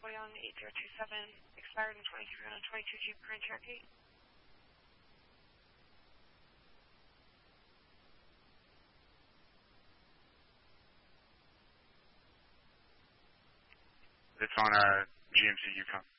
Young 8027, expired in 23 on a 22 Jeep Grand Cherokee. It's on GMC Yukon.